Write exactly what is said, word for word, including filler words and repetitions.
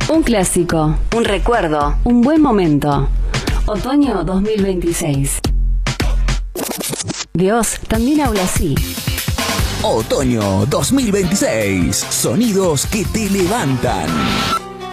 Un clásico, un recuerdo, un buen momento. Otoño dos mil veintiséis. Dios también habla así. Otoño dos mil veintiséis. Sonidos que te levantan.